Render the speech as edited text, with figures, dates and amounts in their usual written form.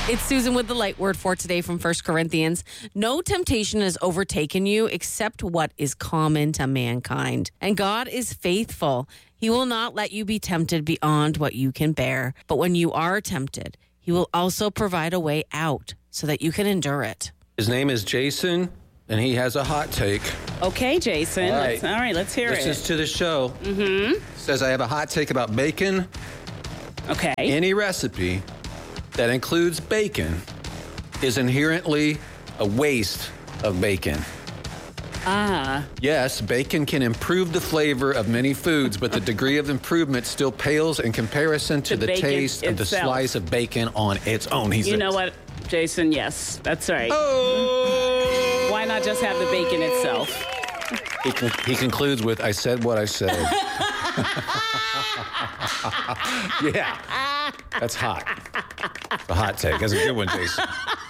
It's Susan with the light word for today from 1 Corinthians. No temptation has overtaken you except what is common to mankind. And God is faithful. He will not let you be tempted beyond what you can bear. But when you are tempted, He will also provide a way out so that you can endure it. His name is Jason, and he has a hot take. Okay, Jason. All right. All right, let's hear This it. is to the show. Says I have a hot take about bacon. Okay. Any recipe that includes bacon is inherently a waste of bacon. Yes, bacon can improve the flavor of many foods, but the degree of improvement still pales in comparison to the bacon taste of the itself. slice of bacon on its own. You know what, Jason? Yes, that's right. Oh! Why not just have the bacon itself? He concludes with, I said what I said. Yeah, that's hot. A hot take. That's a good one, Jason.